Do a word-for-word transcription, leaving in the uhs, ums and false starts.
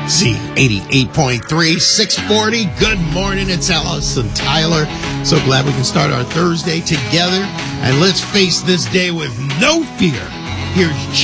Z eighty-eight point three, six forty. Good morning, it's Alice and Tyler. So glad we can start our Thursday together. And let's face this day with no fear. Here's